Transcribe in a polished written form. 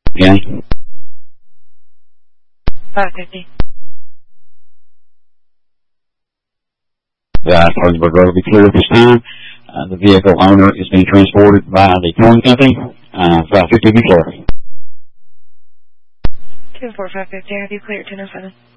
Okay. 550. The Spartanburg Road will be clear at this time. The vehicle owner is being transported by the towing company. 550 will be clear. 24550, have you cleared 1007?